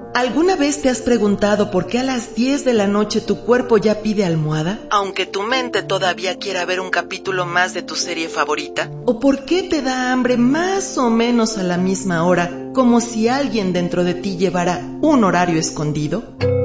¿Alguna vez te has preguntado por qué a las 10 de la noche tu cuerpo ya pide almohada, aunque tu mente todavía quiera ver un capítulo más de tu serie favorita? ¿O por qué te da hambre más o menos a la misma hora, como si alguien dentro de ti llevara un horario escondido?